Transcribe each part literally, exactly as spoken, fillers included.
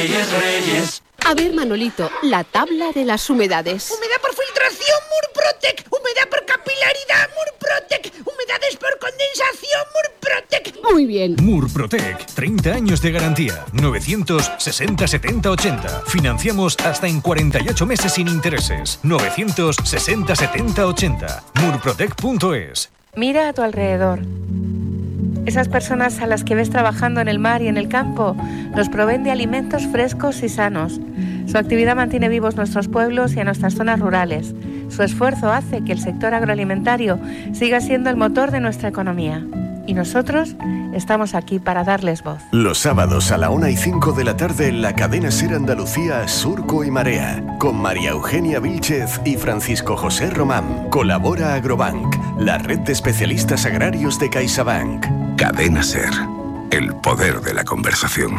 Reyes, Reyes. A ver, Manolito, la tabla de las humedades. Humedad por filtración, Murprotec. Humedad por capilaridad, Murprotec. Humedades por condensación, Murprotec. Muy bien. Murprotec, treinta años de garantía. novecientos sesenta setenta ochenta. Financiamos hasta en cuarenta y ocho meses sin intereses. novecientos sesenta setenta ochenta. murprotec punto es. Mira a tu alrededor. Esas personas a las que ves trabajando en el mar y en el campo nos proveen de alimentos frescos y sanos. Su actividad mantiene vivos nuestros pueblos y a nuestras zonas rurales. Su esfuerzo hace que el sector agroalimentario siga siendo el motor de nuestra economía. Y nosotros estamos aquí para darles voz. Los sábados a la una y cinco de la tarde en la cadena SER Andalucía, Surco y Marea, con María Eugenia Vílchez y Francisco José Román. Colabora Agrobank, la red de especialistas agrarios de CaixaBank. Cadena SER, el poder de la conversación.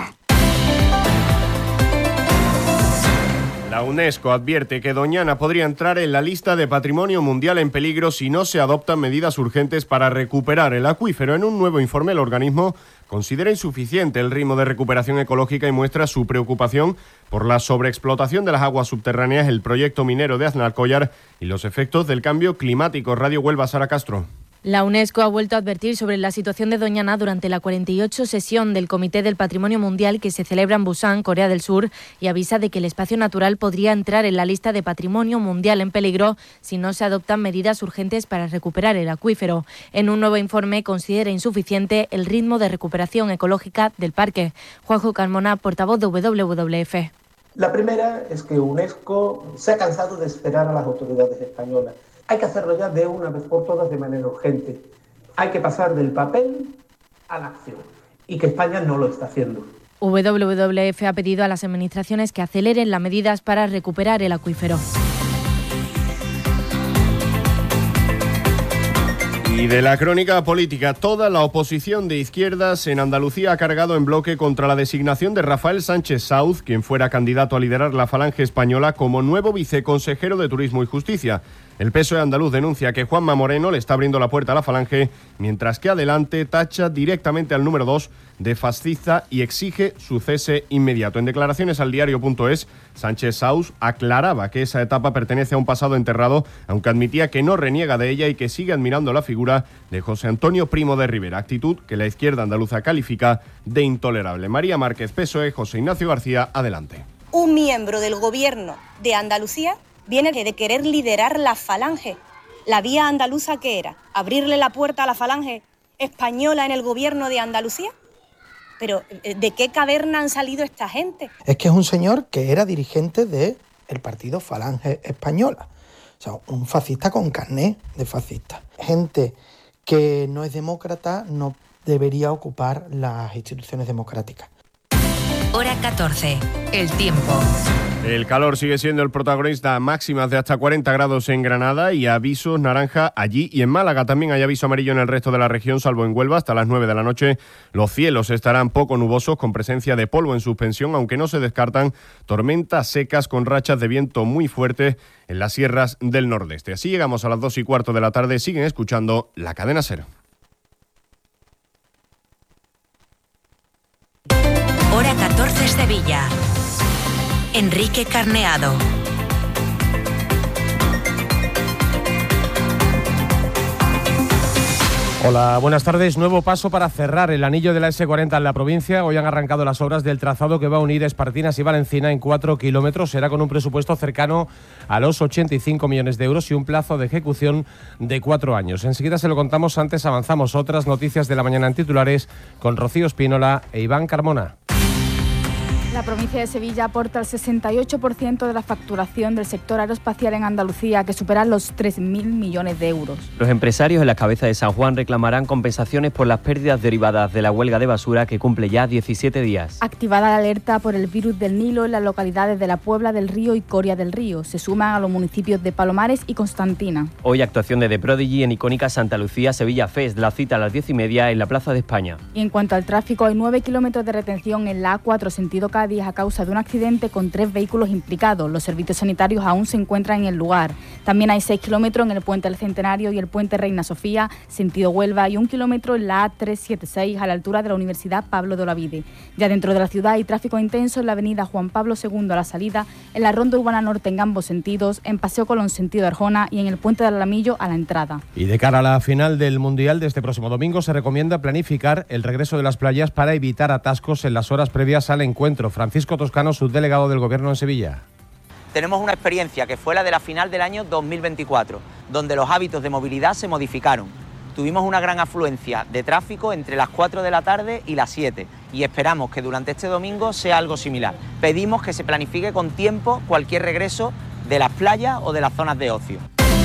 La UNESCO advierte que Doñana podría entrar en la lista de Patrimonio Mundial en peligro si no se adoptan medidas urgentes para recuperar el acuífero. En un nuevo informe, el organismo considera insuficiente el ritmo de recuperación ecológica y muestra su preocupación por la sobreexplotación de las aguas subterráneas, el proyecto minero de Aznalcóllar y los efectos del cambio climático. Radio Huelva, Sara Castro. La UNESCO ha vuelto a advertir sobre la situación de Doñana durante la cuarenta y ocho sesión del Comité del Patrimonio Mundial que se celebra en Busan, Corea del Sur, y avisa de que el espacio natural podría entrar en la lista de Patrimonio Mundial en peligro si no se adoptan medidas urgentes para recuperar el acuífero. En un nuevo informe considera insuficiente el ritmo de recuperación ecológica del parque. Juanjo Carmona, portavoz de W W F. La primera es que UNESCO se ha cansado de esperar a las autoridades españolas. Hay que hacerlo ya de una vez por todas de manera urgente. Hay que pasar del papel a la acción y que España no lo está haciendo. W W F ha pedido a las administraciones que aceleren las medidas para recuperar el acuífero. Y de la crónica política, toda la oposición de izquierdas en Andalucía ha cargado en bloque contra la designación de Rafael Sánchez Sauz, quien fuera candidato a liderar la Falange Española como nuevo viceconsejero de Turismo y Justicia. El P S O E andaluz denuncia que Juanma Moreno le está abriendo la puerta a la Falange, mientras que Adelante tacha directamente al número dos de fascista y exige su cese inmediato. En declaraciones al diario punto es, Sánchez Sauz aclaraba que esa etapa pertenece a un pasado enterrado, aunque admitía que no reniega de ella y que sigue admirando la figura de José Antonio Primo de Rivera, actitud que la izquierda andaluza califica de intolerable. María Márquez, P S O E, José Ignacio García, Adelante. Un miembro del gobierno de Andalucía viene de querer liderar la Falange. ¿La vía andaluza qué era? ¿Abrirle la puerta a la Falange española en el gobierno de Andalucía? Pero, ¿de qué caverna han salido esta gente? Es que es un señor que era dirigente del partido Falange Española. O sea, un fascista con carné de fascista. Gente que no es demócrata no debería ocupar las instituciones democráticas. Hora catorce. El tiempo. El calor sigue siendo el protagonista, máximas de hasta cuarenta grados en Granada y avisos naranja allí y en Málaga. También hay aviso amarillo en el resto de la región, salvo en Huelva. Hasta las nueve de la noche los cielos estarán poco nubosos con presencia de polvo en suspensión, aunque no se descartan tormentas secas con rachas de viento muy fuertes en las sierras del nordeste. Así llegamos a las dos y cuarto de la tarde. Siguen escuchando la cadena SER. Hora catorce, Sevilla. Enrique Carneado. Hola, buenas tardes. Nuevo paso para cerrar el anillo de la ese cuarenta en la provincia. Hoy han arrancado las obras del trazado que va a unir Espartinas y Valencina en cuatro kilómetros. Será con un presupuesto cercano a los ochenta y cinco millones de euros y un plazo de ejecución de cuatro años. Enseguida se lo contamos, antes avanzamos otras noticias de la mañana en titulares con Rocío Espínola e Iván Carmona. La provincia de Sevilla aporta el sesenta y ocho por ciento de la facturación del sector aeroespacial en Andalucía, que supera los tres mil millones de euros. Los empresarios en las cabezas de San Juan reclamarán compensaciones por las pérdidas derivadas de la huelga de basura que cumple ya diecisiete días. Activada la alerta por el virus del Nilo en las localidades de La Puebla del Río y Coria del Río. Se suman a los municipios de Palomares y Constantina. Hoy actuación de The Prodigy en icónica Santa Lucía Sevilla Fest. La cita a las diez y media en la Plaza de España. Y en cuanto al tráfico, hay nueve kilómetros de retención en la A cuatro sentido Cádiz Cádiz a causa de un accidente con tres vehículos implicados. Los servicios sanitarios aún se encuentran en el lugar. También hay seis kilómetros en el puente del Centenario y el puente Reina Sofía, sentido Huelva, y un kilómetro en la A trescientos setenta y seis a la altura de la Universidad Pablo de Olavide. Ya dentro de la ciudad hay tráfico intenso en la avenida Juan Pablo segundo a la salida, en la ronda urbana norte en ambos sentidos, en Paseo Colón sentido Arjona y en el puente del Alamillo a la entrada. Y de cara a la final del Mundial de este próximo domingo se recomienda planificar el regreso de las playas para evitar atascos en las horas previas al encuentro. Francisco Toscano, subdelegado del Gobierno en Sevilla. Tenemos una experiencia que fue la de la final del año dos mil veinticuatro, donde los hábitos de movilidad se modificaron. Tuvimos una gran afluencia de tráfico entre las cuatro de la tarde y las siete y esperamos que durante este domingo sea algo similar. Pedimos que se planifique con tiempo cualquier regreso de las playas o de las zonas de ocio.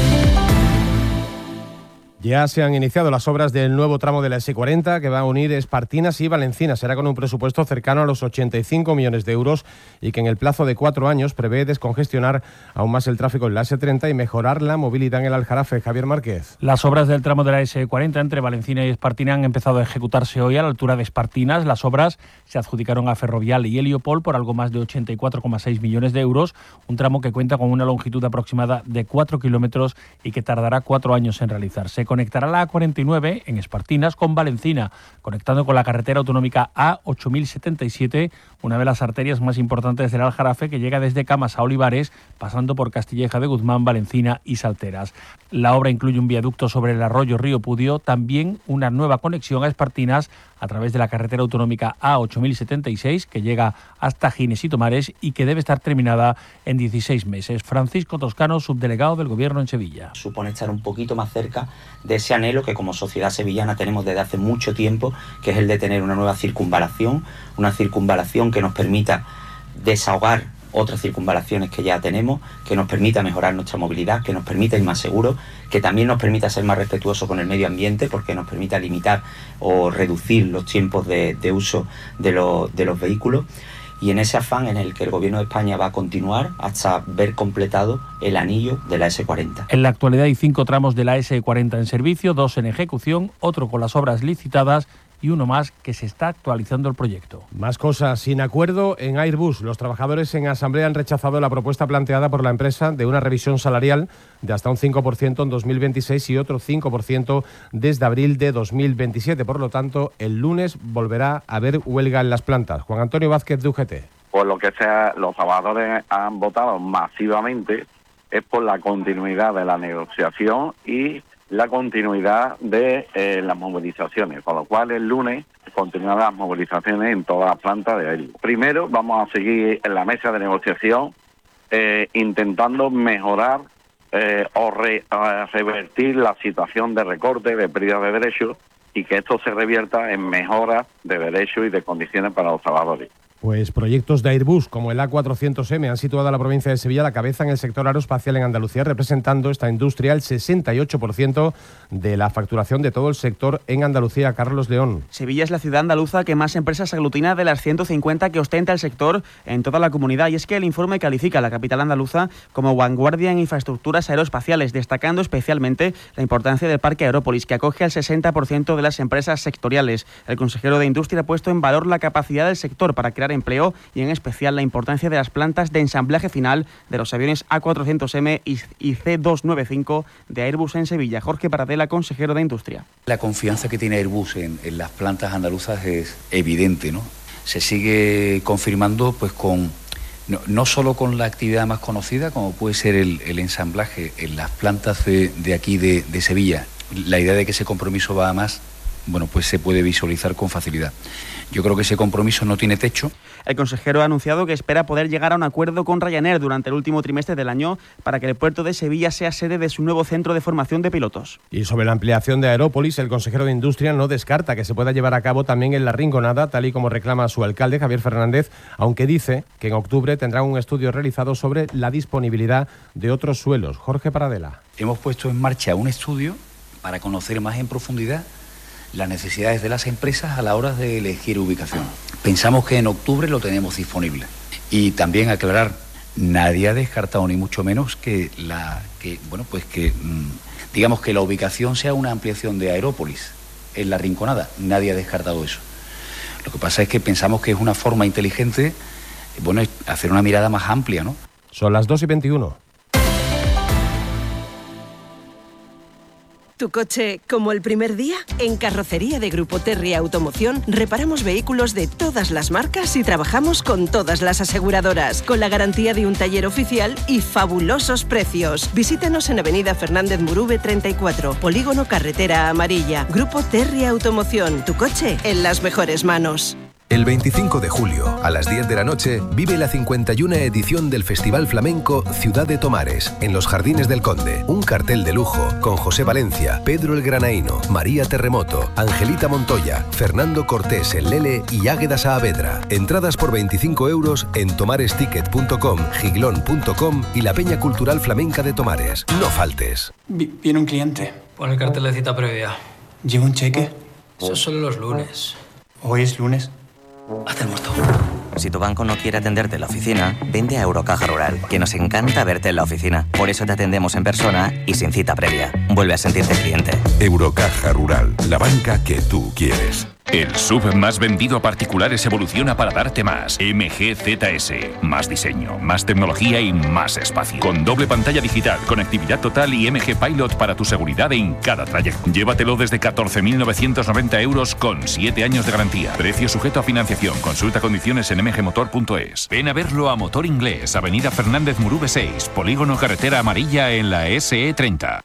Ya se han iniciado las obras del nuevo tramo de la ese cuarenta que va a unir Espartinas y Valencinas. Será con un presupuesto cercano a los ochenta y cinco millones de euros y que en el plazo de cuatro años prevé descongestionar aún más el tráfico en la ese treinta y mejorar la movilidad en el Aljarafe. Javier Márquez. Las obras del tramo de la ese cuarenta entre Valencinas y Espartinas han empezado a ejecutarse hoy a la altura de Espartinas. Las obras se adjudicaron a Ferrovial y Heliopol por algo más de ochenta y cuatro coma seis millones de euros, un tramo que cuenta con una longitud aproximada de cuatro kilómetros y que tardará cuatro años en realizarse. Conectará la A cuarenta y nueve en Espartinas con Valencina, conectando con la carretera autonómica A ocho mil setenta y siete, una de las arterias más importantes del Aljarafe, que llega desde Camas a Olivares, pasando por Castilleja de Guzmán, Valencina y Salteras. La obra incluye un viaducto sobre el arroyo Río Pudio, también una nueva conexión a Espartinas a través de la carretera autonómica A ocho mil setenta y seis, que llega hasta Gines y Tomares y que debe estar terminada en dieciséis meses. Francisco Toscano, subdelegado del Gobierno en Sevilla. Supone estar un poquito más cerca de ese anhelo que como sociedad sevillana tenemos desde hace mucho tiempo, que es el de tener una nueva circunvalación, una circunvalación que nos permita desahogar otras circunvalaciones que ya tenemos, que nos permita mejorar nuestra movilidad, que nos permita ir más seguros, que también nos permita ser más respetuosos con el medio ambiente, porque nos permita limitar o reducir los tiempos de, de uso de, lo, de los vehículos. Y en ese afán en el que el Gobierno de España va a continuar hasta ver completado el anillo de la ese cuarenta. En la actualidad hay cinco tramos de la ese cuarenta en servicio, dos en ejecución, otro con las obras licitadas y uno más que se está actualizando el proyecto. Más cosas. Sin acuerdo en Airbus. Los trabajadores en asamblea han rechazado la propuesta planteada por la empresa de una revisión salarial de hasta un cinco por ciento en dos mil veintiséis y otro cinco por ciento desde abril de dos mil veintisiete. Por lo tanto, el lunes volverá a haber huelga en las plantas. Juan Antonio Vázquez, de U G T. Por lo que sea, los trabajadores han votado masivamente es por la continuidad de la negociación y la continuidad de eh, las movilizaciones, con lo cual el lunes continuarán las movilizaciones en todas las plantas de Airbus. Primero vamos a seguir en la mesa de negociación eh, intentando mejorar eh, o re, a revertir la situación de recorte, de pérdida de derechos y que esto se revierta en mejoras de derechos y de condiciones para los trabajadores. Pues proyectos de Airbus como el A cuatrocientos eme han situado a la provincia de Sevilla a la cabeza en el sector aeroespacial en Andalucía, representando esta industria el sesenta y ocho por ciento de la facturación de todo el sector en Andalucía. Carlos León. Sevilla es la ciudad andaluza que más empresas aglutina de las ciento cincuenta que ostenta el sector en toda la comunidad, y es que el informe califica a la capital andaluza como vanguardia en infraestructuras aeroespaciales, destacando especialmente la importancia del Parque Aerópolis, que acoge al sesenta por ciento de las empresas sectoriales. El consejero de Industria ha puesto en valor la capacidad del sector para crear empleo y en especial la importancia de las plantas de ensamblaje final de los aviones A cuatrocientos eme y ce doscientos noventa y cinco de Airbus en Sevilla. Jorge Paradela, consejero de Industria. La confianza que tiene Airbus en, en las plantas andaluzas es evidente, ¿no? Se sigue confirmando pues con no, no solo con la actividad más conocida, como puede ser el, el ensamblaje en las plantas de, de aquí de, de Sevilla. La idea de que ese compromiso va a más, bueno, pues se puede visualizar con facilidad. Yo creo que ese compromiso no tiene techo. El consejero ha anunciado que espera poder llegar a un acuerdo con Ryanair durante el último trimestre del año para que el puerto de Sevilla sea sede de su nuevo centro de formación de pilotos. Y sobre la ampliación de Aerópolis, el consejero de Industria no descarta que se pueda llevar a cabo también en La Rinconada, tal y como reclama su alcalde, Javier Fernández, aunque dice que en octubre tendrá un estudio realizado sobre la disponibilidad de otros suelos. Jorge Paradela. Hemos puesto en marcha un estudio para conocer más en profundidad las necesidades de las empresas a la hora de elegir ubicación. Pensamos que en octubre lo tenemos disponible. Y también aclarar, nadie ha descartado ni mucho menos que la que bueno pues que digamos que la ubicación sea una ampliación de Aerópolis en La Rinconada. Nadie ha descartado eso. Lo que pasa es que pensamos que es una forma inteligente bueno, hacer una mirada más amplia, ¿no? Son las dos y veintiuno. ¿Tu coche como el primer día? En Carrocería de Grupo Terry Automoción reparamos vehículos de todas las marcas y trabajamos con todas las aseguradoras, con la garantía de un taller oficial y fabulosos precios. Visítanos en Avenida Fernández Murube treinta y cuatro, Polígono Carretera Amarilla. Grupo Terry Automoción, tu coche en las mejores manos. El veinticinco de julio, a las diez de la noche, vive la cincuenta y una edición del Festival Flamenco Ciudad de Tomares, en los Jardines del Conde. Un cartel de lujo con José Valencia, Pedro el Granaíno, María Terremoto, Angelita Montoya, Fernando Cortés el Lele y Águeda Saavedra. Entradas por veinticinco euros en tomaresticket punto com, giglón punto com y la Peña Cultural Flamenca de Tomares. No faltes. Viene un cliente. Pon el cartel de cita previa. ¿Lleva un cheque? Eso es solo los lunes. ¿Hoy es lunes? Haz el muerto. Si tu banco no quiere atenderte en la oficina, vente a Eurocaja Rural, que nos encanta verte en la oficina. Por eso te atendemos en persona y sin cita previa. Vuelve a sentirte cliente. Eurocaja Rural, la banca que tú quieres. El S U V más vendido a particulares evoluciona para darte más. M G Z S. Más diseño, más tecnología y más espacio. Con doble pantalla digital, conectividad total y M G Pilot para tu seguridad en cada trayecto. Llévatelo desde catorce mil novecientos noventa euros con siete años de garantía. Precio sujeto a financiación. Consulta condiciones en m g motor punto es. Ven a verlo a Motor Inglés, Avenida Fernández Murube seis, Polígono Carretera Amarilla en la S E treinta.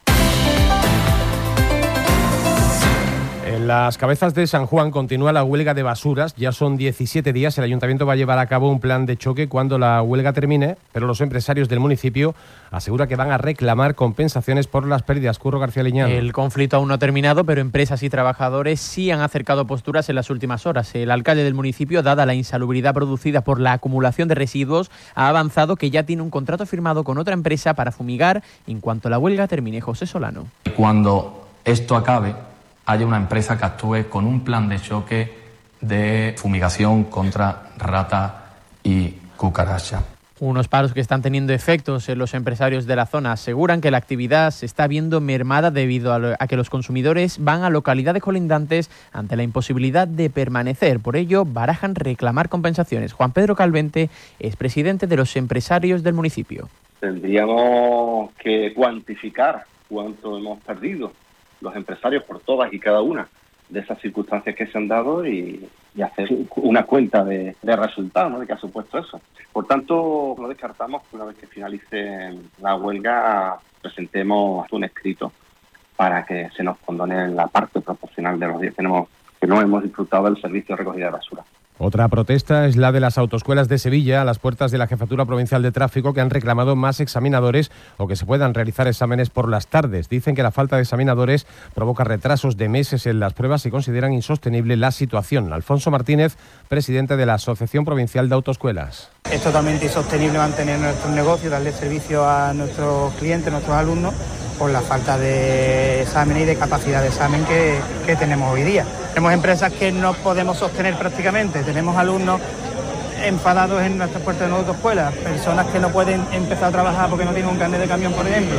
En las Cabezas de San Juan continúa la huelga de basuras. Ya son diecisiete días. El ayuntamiento va a llevar a cabo un plan de choque cuando la huelga termine, pero los empresarios del municipio aseguran que van a reclamar compensaciones por las pérdidas. Curro García Liñán. El conflicto aún no ha terminado, pero empresas y trabajadores sí han acercado posturas en las últimas horas. El alcalde del municipio, dada la insalubridad producida por la acumulación de residuos, ha avanzado que ya tiene un contrato firmado con otra empresa para fumigar en cuanto la huelga termine. José Solano. Cuando esto acabe, haya una empresa que actúe con un plan de choque de fumigación contra rata y cucaracha. Unos paros que están teniendo efectos en los empresarios de la zona. Aseguran que la actividad se está viendo mermada debido a, lo, a que los consumidores van a localidades colindantes ante la imposibilidad de permanecer. Por ello, barajan reclamar compensaciones. Juan Pedro Calvente es presidente de los empresarios del municipio. Tendríamos que cuantificar cuánto hemos perdido los empresarios por todas y cada una de esas circunstancias que se han dado y, y hacer una cuenta de, de resultados, ¿no?, de qué ha supuesto eso. Por tanto, no descartamos que una vez que finalice la huelga presentemos un escrito para que se nos condone la parte proporcional de los días que, tenemos, que no hemos disfrutado del servicio de recogida de basura. Otra protesta es la de las autoescuelas de Sevilla, a las puertas de la Jefatura Provincial de Tráfico, que han reclamado más examinadores o que se puedan realizar exámenes por las tardes. Dicen que la falta de examinadores provoca retrasos de meses en las pruebas y consideran insostenible la situación. Alfonso Martínez, presidente de la Asociación Provincial de Autoescuelas. Es totalmente insostenible mantener nuestros negocios, darle servicio a nuestros clientes, a nuestros alumnos, por la falta de exámenes y de capacidad de examen que, que tenemos hoy día. Tenemos empresas que no podemos sostener prácticamente, tenemos alumnos enfadados en nuestras puertas de autoescuelas, personas que no pueden empezar a trabajar porque no tienen un carnet de camión, por ejemplo.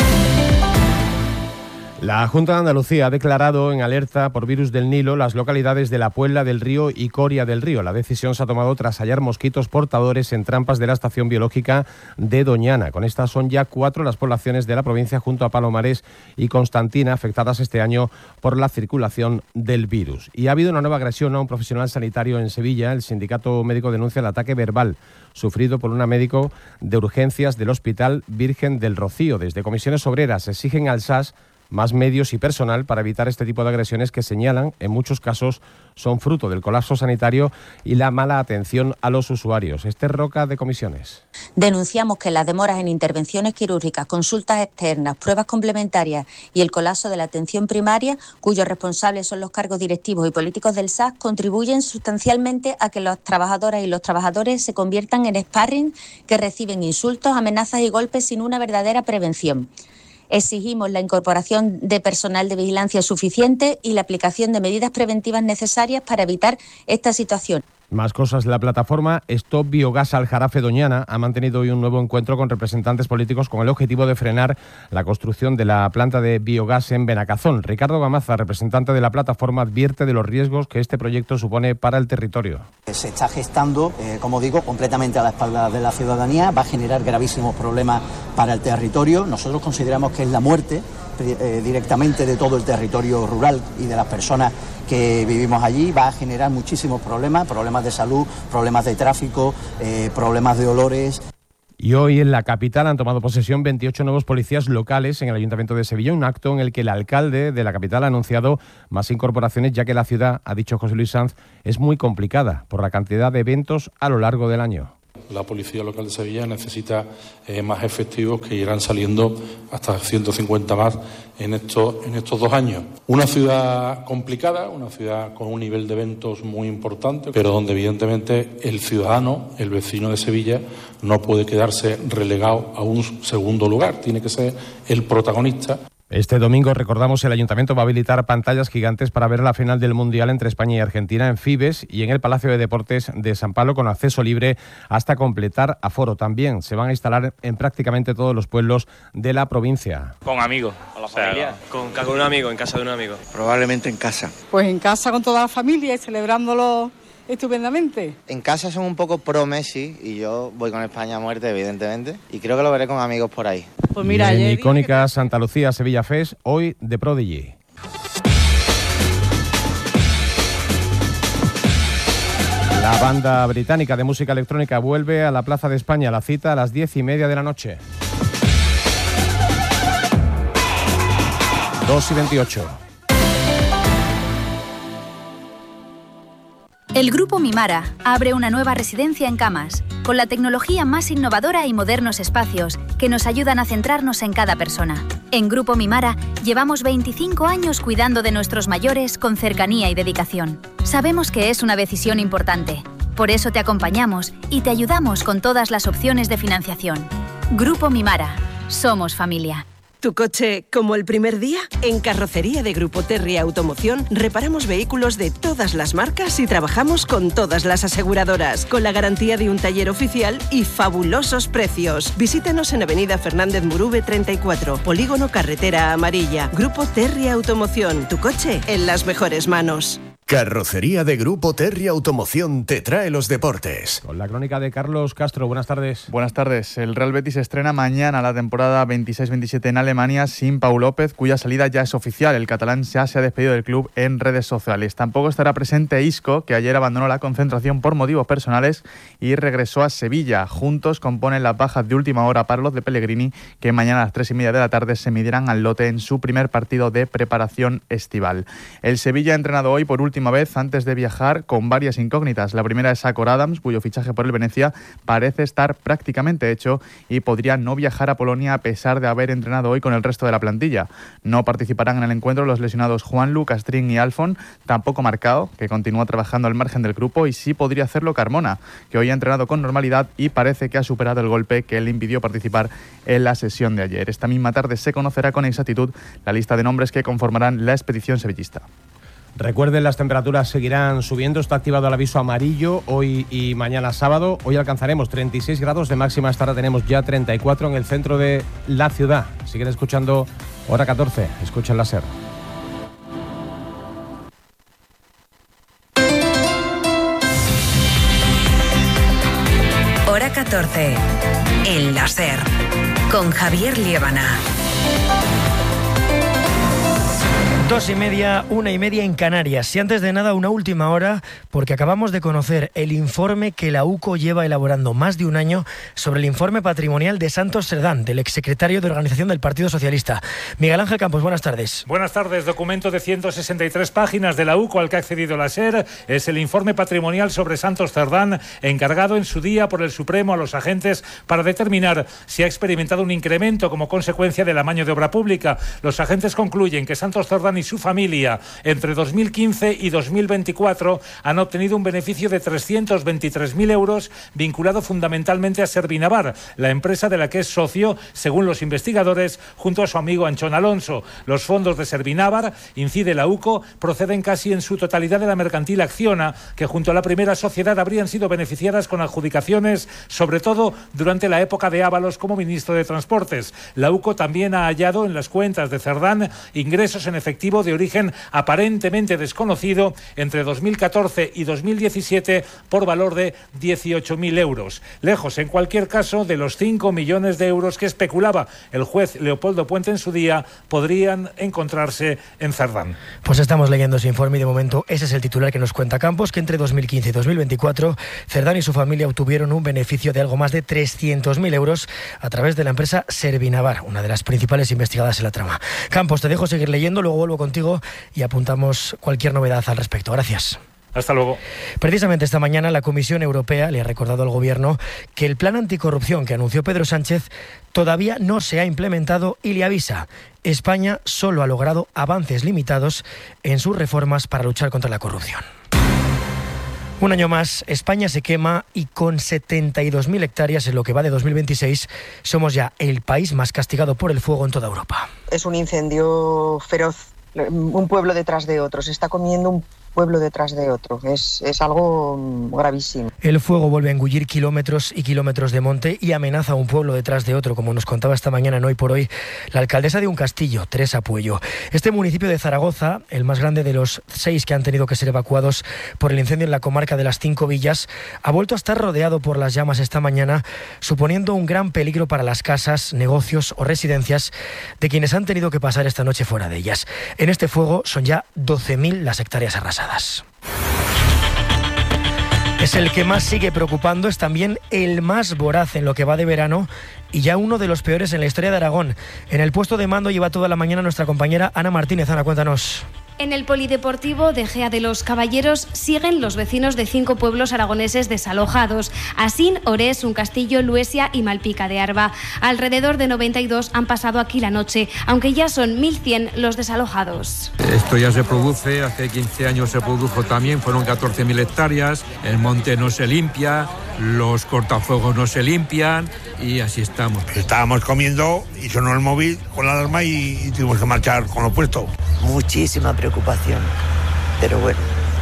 La Junta de Andalucía ha declarado en alerta por virus del Nilo las localidades de La Puebla del Río y Coria del Río. La decisión se ha tomado tras hallar mosquitos portadores en trampas de la estación biológica de Doñana. Con estas son ya cuatro las poblaciones de la provincia junto a Palomares y Constantina afectadas este año por la circulación del virus. Y ha habido una nueva agresión a un profesional sanitario en Sevilla. El sindicato médico denuncia el ataque verbal sufrido por una médico de urgencias del Hospital Virgen del Rocío. Desde Comisiones Obreras exigen al S A S más medios y personal para evitar este tipo de agresiones que señalan, en muchos casos, son fruto del colapso sanitario y la mala atención a los usuarios. Esther Roca, de Comisiones. Denunciamos que las demoras en intervenciones quirúrgicas, consultas externas, pruebas complementarias y el colapso de la atención primaria, cuyos responsables son los cargos directivos y políticos del S A S, contribuyen sustancialmente a que las trabajadoras y los trabajadores se conviertan en sparring que reciben insultos, amenazas y golpes sin una verdadera prevención. Exigimos la incorporación de personal de vigilancia suficiente y la aplicación de medidas preventivas necesarias para evitar esta situación. Más cosas. La plataforma Stop Biogás Aljarafe Doñana ha mantenido hoy un nuevo encuentro con representantes políticos con el objetivo de frenar la construcción de la planta de biogás en Benacazón. Ricardo Gamaza, representante de la plataforma, advierte de los riesgos que este proyecto supone para el territorio. Se está gestando, eh, como digo, completamente a la espalda de la ciudadanía, va a generar gravísimos problemas para el territorio. Nosotros consideramos que es la muerte eh, directamente de todo el territorio rural y de las personas que vivimos allí. Va a generar muchísimos problemas, problemas de salud, problemas de tráfico, eh, problemas de olores. Y hoy en la capital han tomado posesión veintiocho nuevos policías locales en el Ayuntamiento de Sevilla, un acto en el que el alcalde de la capital ha anunciado más incorporaciones, ya que la ciudad, ha dicho José Luis Sanz, es muy complicada por la cantidad de eventos a lo largo del año. La Policía Local de Sevilla necesita eh, más efectivos, que irán saliendo hasta ciento cincuenta más en estos, en estos dos años. Una ciudad complicada, una ciudad con un nivel de eventos muy importante, pero donde evidentemente el ciudadano, el vecino de Sevilla, no puede quedarse relegado a un segundo lugar, tiene que ser el protagonista. Este domingo, recordamos, el Ayuntamiento va a habilitar pantallas gigantes para ver la final del Mundial entre España y Argentina en Fibes y en el Palacio de Deportes de San Pablo, con acceso libre hasta completar aforo. También se van a instalar en prácticamente todos los pueblos de la provincia. Con amigos. ¿Con la familia? Con, con un amigo, en casa de un amigo. Probablemente en casa. Pues en casa con toda la familia y celebrándolo estupendamente. En casa son un poco pro Messi y yo voy con España a muerte, evidentemente, y creo que lo veré con amigos por ahí. Pues mira, en ayer icónica Santa Lucía Sevilla Fest, hoy de Prodigy. La banda británica de música electrónica vuelve a la Plaza de España, la cita a las diez y media de la noche. dos y veintiocho. El Grupo Mimara abre una nueva residencia en Camas, con la tecnología más innovadora y modernos espacios que nos ayudan a centrarnos en cada persona. En Grupo Mimara llevamos veinticinco años cuidando de nuestros mayores con cercanía y dedicación. Sabemos que es una decisión importante, por eso te acompañamos y te ayudamos con todas las opciones de financiación. Grupo Mimara, somos familia. ¿Tu coche como el primer día? En Carrocería de Grupo Terry Automoción reparamos vehículos de todas las marcas y trabajamos con todas las aseguradoras, con la garantía de un taller oficial y fabulosos precios. Visítanos en Avenida Fernández Murube treinta y cuatro, Polígono Carretera Amarilla. Grupo Terry Automoción, tu coche en las mejores manos. Carrocería de Grupo Terry Automoción te trae los deportes. Con la crónica de Carlos Castro, buenas tardes. Buenas tardes. El Real Betis estrena mañana la temporada veintiséis veintisiete en Alemania sin Pau López, cuya salida ya es oficial. El catalán ya se ha despedido del club en redes sociales. Tampoco estará presente Isco, que ayer abandonó la concentración por motivos personales y regresó a Sevilla. Juntos componen las bajas de última hora para los de Pellegrini, que mañana a las tres y media de la tarde se medirán al Lote en su primer partido de preparación estival. El Sevilla ha entrenado hoy por última vez antes de viajar con varias incógnitas. La primera es Akor Adams, cuyo fichaje por el Venecia parece estar prácticamente hecho y podría no viajar a Polonia a pesar de haber entrenado hoy con el resto de la plantilla. No participarán en el encuentro los lesionados Juanlu, Castrín y Alfon, tampoco Marcao, que continúa trabajando al margen del grupo, y sí podría hacerlo Carmona, que hoy ha entrenado con normalidad y parece que ha superado el golpe que le impidió participar en la sesión de ayer. Esta misma tarde se conocerá con exactitud la lista de nombres que conformarán la expedición sevillista. Recuerden, las temperaturas seguirán subiendo. Está activado el aviso amarillo hoy y mañana sábado. Hoy alcanzaremos treinta y seis grados de máxima. Hasta ahora tenemos ya treinta y cuatro en el centro de la ciudad. Siguen escuchando Hora catorce. Escuchen la SER. Hora catorce. En la SER. Con Javier Liébana. Dos y media, una y media en Canarias. Y antes de nada, una última hora, porque acabamos de conocer el informe que la U C O lleva elaborando más de un año sobre el informe patrimonial de Santos Cerdán, del exsecretario de Organización del Partido Socialista. Miguel Ángel Campos, buenas tardes. Buenas tardes. Documento de ciento sesenta y tres páginas de la U C O al que ha accedido la SER. Es el informe patrimonial sobre Santos Cerdán, encargado en su día por el Supremo a los agentes para determinar si ha experimentado un incremento como consecuencia del amaño de obra pública. Los agentes concluyen que Santos Cerdán y y su familia entre dos mil quince y dos mil veinticuatro han obtenido un beneficio de trescientos veintitrés mil euros vinculado fundamentalmente a Servinavar, la empresa de la que es socio, según los investigadores, junto a su amigo Anchón Alonso. Los fondos de Servinavar, incide la UCO, proceden casi en su totalidad de la mercantil Acciona, que junto a la primera sociedad habrían sido beneficiadas con adjudicaciones, sobre todo durante la época de Ábalos como ministro de Transportes. La UCO también ha hallado en las cuentas de Cerdán ingresos en efectivo de origen aparentemente desconocido entre dos mil catorce y dos mil diecisiete por valor de dieciocho mil euros. Lejos, en cualquier caso, de los cinco millones de euros que especulaba el juez Leopoldo Puente en su día, podrían encontrarse en Cerdán. Pues estamos leyendo ese informe y de momento ese es el titular que nos cuenta Campos, que entre dos mil quince y dos mil veinticuatro Cerdán y su familia obtuvieron un beneficio de algo más de trescientos mil euros a través de la empresa Servinavar, una de las principales investigadas en la trama. Campos, te dejo seguir leyendo, luego vuelvo contigo y apuntamos cualquier novedad al respecto. Gracias. Hasta luego. Precisamente esta mañana la Comisión Europea le ha recordado al Gobierno que el plan anticorrupción que anunció Pedro Sánchez todavía no se ha implementado y le avisa: España solo ha logrado avances limitados en sus reformas para luchar contra la corrupción. Un año más, España se quema y con setenta y dos mil hectáreas en lo que va de dos mil veintiséis somos ya el país más castigado por el fuego en toda Europa. Es un incendio feroz, un pueblo detrás de otro, se está comiendo un pueblo detrás de otro. Es, es algo gravísimo. El fuego vuelve a engullir kilómetros y kilómetros de monte y amenaza a un pueblo detrás de otro, como nos contaba esta mañana en Hoy por Hoy la alcaldesa de un castillo, Teresa Puello. Este municipio de Zaragoza, el más grande de los seis que han tenido que ser evacuados por el incendio en la comarca de las Cinco Villas, ha vuelto a estar rodeado por las llamas esta mañana, suponiendo un gran peligro para las casas, negocios o residencias de quienes han tenido que pasar esta noche fuera de ellas. En este fuego son ya doce mil las hectáreas arrasadas. Es el que más sigue preocupando, es también el más voraz en lo que va de verano y ya uno de los peores en la historia de Aragón. En el puesto de mando lleva toda la mañana nuestra compañera Ana Martínez. Ana, cuéntanos. En el polideportivo de Gea de los Caballeros siguen los vecinos de cinco pueblos aragoneses desalojados: Asín, Orés, Uncastillo, Luesia y Malpica de Arba. Alrededor de noventa y dos han pasado aquí la noche, aunque ya son mil cien los desalojados. Esto ya se produce, hace quince años se produjo también, fueron catorce mil hectáreas, el monte no se limpia, los cortafuegos no se limpian y así estamos. Estábamos comiendo y sonó el móvil con la alarma y, y tuvimos que marchar con lo puesto. Muchísima preocupación, pero bueno,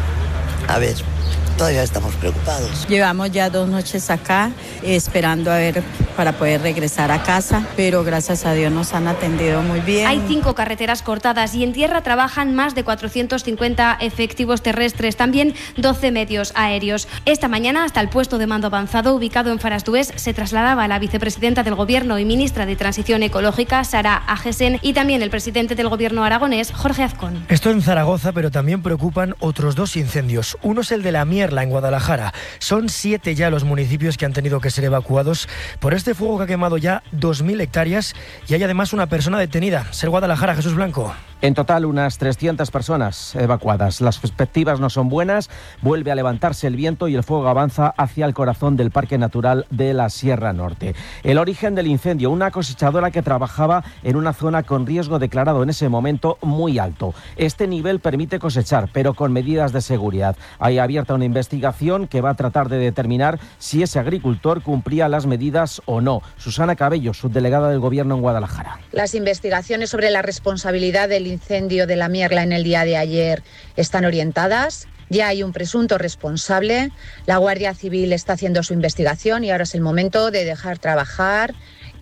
a ver, todavía estamos preocupados. Llevamos ya dos noches acá esperando a ver para poder regresar a casa, pero gracias a Dios nos han atendido muy bien. Hay cinco carreteras cortadas y en tierra trabajan más de cuatrocientos cincuenta efectivos terrestres, también doce medios aéreos. Esta mañana hasta el puesto de mando avanzado ubicado en Farasdués se trasladaba la vicepresidenta del Gobierno y ministra de Transición Ecológica, Sara Agesen, y también el presidente del Gobierno aragonés, Jorge Azcón. Esto en Zaragoza, pero también preocupan otros dos incendios. Uno es el de la Mierla, en Guadalajara. Son siete ya los municipios que han tenido que ser evacuados por este fuego que ha quemado ya dos mil hectáreas y hay además una persona detenida. Ser Guadalajara, Jesús Blanco. En total, unas trescientas personas evacuadas. Las perspectivas no son buenas. Vuelve a levantarse el viento y el fuego avanza hacia el corazón del Parque Natural de la Sierra Norte. El origen del incendio: una cosechadora que trabajaba en una zona con riesgo declarado en ese momento muy alto. Este nivel permite cosechar, pero con medidas de seguridad. Hay abierta una investigación que va a tratar de determinar si ese agricultor cumplía las medidas o no. Susana Cabello, subdelegada del Gobierno en Guadalajara. Las investigaciones sobre la responsabilidad del incendio de la Mierla en el día de ayer están orientadas. Ya hay un presunto responsable. La Guardia Civil está haciendo su investigación y ahora es el momento de dejar trabajar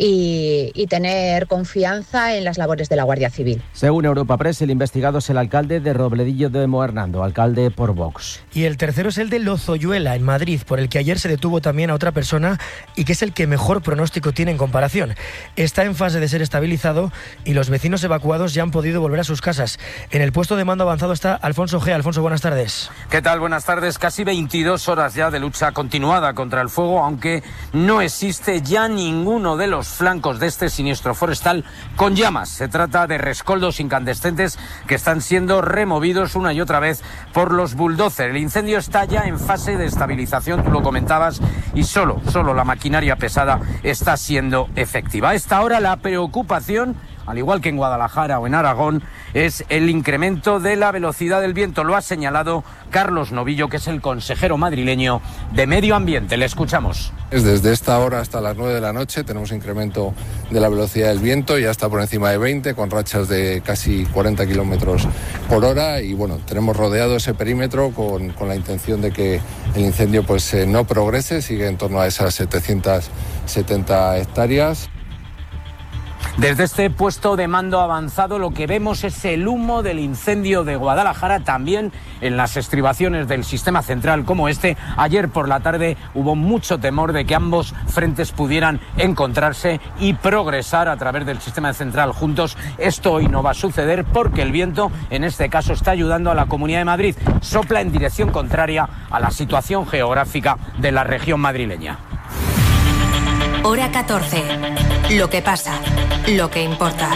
y, y tener confianza en las labores de la Guardia Civil. Según Europa Press, el investigado es el alcalde de Robledillo de Mohernando, alcalde por Vox. Y el tercero es el de Lozoyuela, en Madrid, por el que ayer se detuvo también a otra persona y que es el que mejor pronóstico tiene en comparación. Está en fase de ser estabilizado y los vecinos evacuados ya han podido volver a sus casas. En el puesto de mando avanzado está Alfonso G. Alfonso, buenas tardes. ¿Qué tal? Buenas tardes. Casi veintidós horas ya de lucha continuada contra el fuego, aunque no existe ya ninguno de los flancos de este siniestro forestal con llamas. Se trata de rescoldos incandescentes que están siendo removidos una y otra vez por los bulldozers. El incendio está ya en fase de estabilización, tú lo comentabas, y solo, solo la maquinaria pesada está siendo efectiva. A esta hora la preocupación al igual que en Guadalajara o en Aragón, es el incremento de la velocidad del viento. Lo ha señalado Carlos Novillo, que es el consejero madrileño de Medio Ambiente. Le escuchamos. Desde esta hora hasta las nueve de la noche tenemos incremento de la velocidad del viento, ya está por encima de veinte, con rachas de casi cuarenta kilómetros por hora, y bueno, tenemos rodeado ese perímetro con, con la intención de que el incendio pues eh, no progrese, sigue en torno a esas setecientas setenta hectáreas. Desde este puesto de mando avanzado lo que vemos es el humo del incendio de Guadalajara, también en las estribaciones del sistema central como este. Ayer por la tarde hubo mucho temor de que ambos frentes pudieran encontrarse y progresar a través del sistema central juntos. Esto hoy no va a suceder porque el viento, en este caso, está ayudando a la Comunidad de Madrid. Sopla en dirección contraria a la situación geográfica de la región madrileña. Hora catorce. Lo que pasa, lo que importa.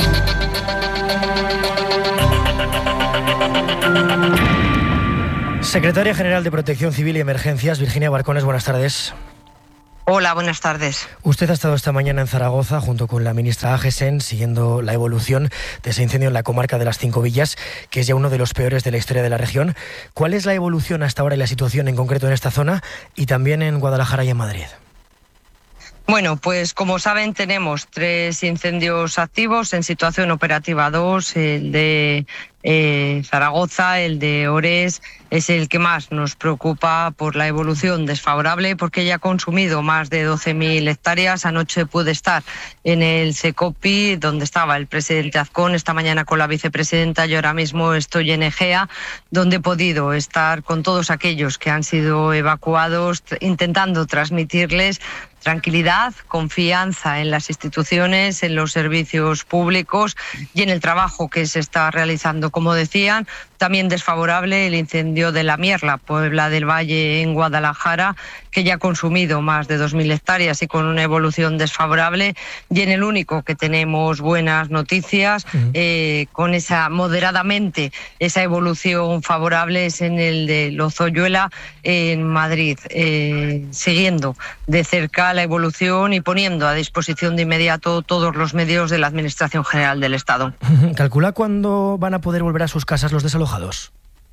Secretaria General de Protección Civil y Emergencias, Virginia Barcones, buenas tardes. Hola, buenas tardes. Usted ha estado esta mañana en Zaragoza junto con la ministra Agesen siguiendo la evolución de ese incendio en la comarca de las Cinco Villas, que es ya uno de los peores de la historia de la región. ¿Cuál es la evolución hasta ahora y la situación en concreto en esta zona y también en Guadalajara y en Madrid? Bueno, pues como saben tenemos tres incendios activos, en situación operativa dos, el de eh, Zaragoza, el de Ores, es el que más nos preocupa por la evolución desfavorable, porque ya ha consumido más de doce mil hectáreas. Anoche pude estar en el Secopi, donde estaba el presidente Azcón, esta mañana con la vicepresidenta. Yo ahora mismo estoy en Egea, donde he podido estar con todos aquellos que han sido evacuados, intentando transmitirles tranquilidad, confianza en las instituciones, en los servicios públicos y en el trabajo que se está realizando. Como decían, también desfavorable el incendio de La Mierla, Puebla del Valle, en Guadalajara, que ya ha consumido más de dos mil hectáreas y con una evolución desfavorable. Y en el único que tenemos buenas noticias, uh-huh. eh, con esa moderadamente esa evolución favorable, es en el de Lozoyuela, en Madrid, eh, siguiendo de cerca la evolución y poniendo a disposición de inmediato todos los medios de la Administración General del Estado. ¿Calcula cuándo van a poder volver a sus casas los desalojados?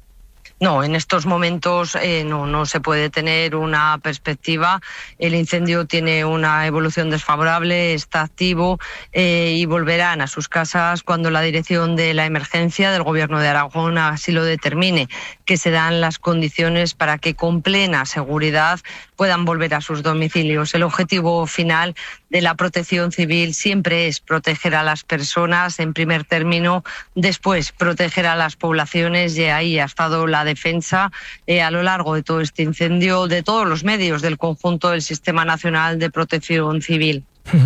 No, en estos momentos eh, no, no se puede tener una perspectiva. El incendio tiene una evolución desfavorable, está activo eh, y volverán a sus casas cuando la dirección de la emergencia del Gobierno de Aragón así lo determine, que se dan las condiciones para que con plena seguridad puedan volver a sus domicilios. El objetivo final de la protección civil siempre es proteger a las personas en primer término, después proteger a las poblaciones, y ahí ha estado la defensa eh, a lo largo de todo este incendio de todos los medios del conjunto del Sistema Nacional de Protección Civil.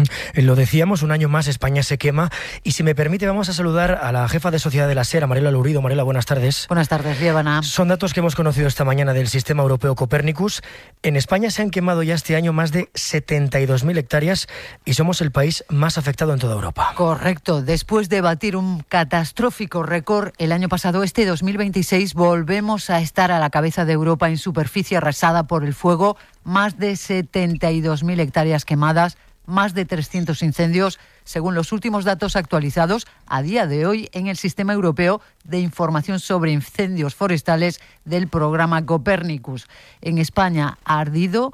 Lo decíamos, un año más España se quema, y si me permite vamos a saludar a la jefa de Sociedad de la SER, Mariela Lourido. Mariela, buenas tardes. Buenas tardes, Liébana. Son datos que hemos conocido esta mañana del Sistema Europeo Copernicus. En España se han quemado ya este año más de setenta y dos mil hectáreas y somos el país más afectado en toda Europa. Correcto. Después de batir un catastrófico récord el año pasado, este dos mil veintiséis volvemos a estar a la cabeza de Europa en superficie arrasada por el fuego. Más de setenta y dos mil hectáreas quemadas, más de trescientos incendios, según los últimos datos actualizados a día de hoy en el Sistema Europeo de Información sobre Incendios Forestales del programa Copernicus. En España ha ardido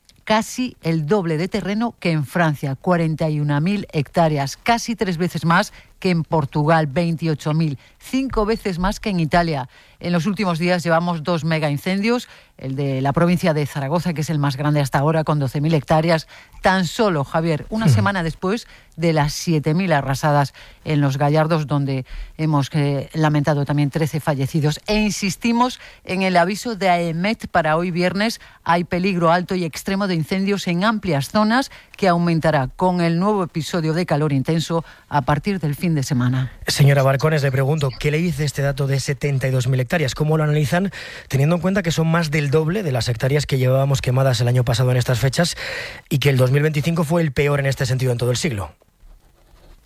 casi el doble de terreno que en Francia, cuarenta y una mil hectáreas, casi tres veces más que en Portugal, veintiocho mil, cinco veces más que en Italia. En los últimos días llevamos dos mega incendios, el de la provincia de Zaragoza, que es el más grande hasta ahora, con doce mil hectáreas, tan solo, Javier, una sí. semana después de las siete mil arrasadas en Los Gallardos, donde hemos eh, lamentado también trece fallecidos. E insistimos en el aviso de AEMET para hoy viernes: hay peligro alto y extremo de incendios en amplias zonas, que aumentará con el nuevo episodio de calor intenso a partir del fin de semana. Señora Barcones, le pregunto, ¿qué le dice este dato de setenta y dos mil hectáreas? ¿Cómo lo analizan, teniendo en cuenta que son más del doble de las hectáreas que llevábamos quemadas el año pasado en estas fechas y que el dos mil veinticinco fue el peor en este sentido en todo el siglo?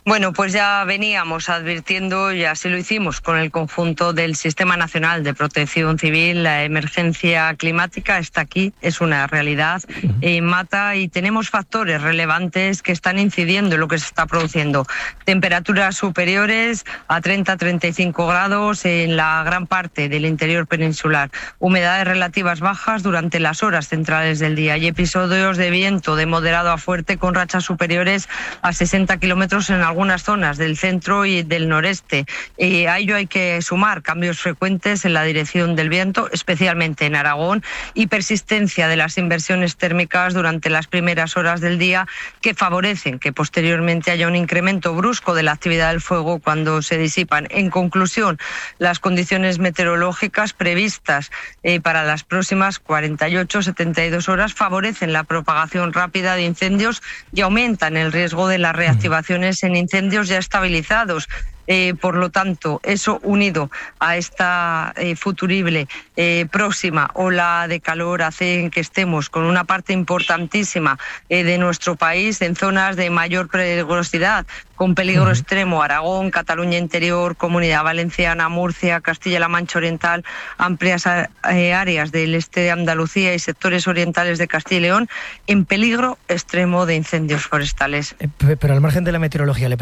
Bueno, pues ya veníamos advirtiendo, y así lo hicimos con el conjunto del Sistema Nacional de Protección Civil, la emergencia climática está aquí, es una realidad, eh, mata, y tenemos factores relevantes que están incidiendo en lo que se está produciendo. Temperaturas superiores a treinta a treinta y cinco grados en la gran parte del interior peninsular, humedades relativas bajas durante las horas centrales del día y episodios de viento de moderado a fuerte con rachas superiores a sesenta kilómetros en algunas zonas del centro y del noreste. Eh, a ello hay que sumar cambios frecuentes en la dirección del viento, especialmente en Aragón, y persistencia de las inversiones térmicas durante las primeras horas del día que favorecen que posteriormente haya un incremento brusco de la actividad del fuego cuando se disipan. En conclusión, las condiciones meteorológicas previstas eh, para las próximas cuarenta y ocho a setenta y dos horas favorecen la propagación rápida de incendios y aumentan el riesgo de las reactivaciones en incendios ya estabilizados. Eh, por lo tanto, eso unido a esta eh, futurible eh, próxima ola de calor hace que estemos con una parte importantísima eh, de nuestro país en zonas de mayor peligrosidad, con peligro extremo: Aragón, Cataluña Interior, Comunidad Valenciana, Murcia, Castilla-La Mancha Oriental, amplias eh, áreas del este de Andalucía y sectores orientales de Castilla y León en peligro extremo de incendios forestales. Eh, pero al margen de la meteorología, le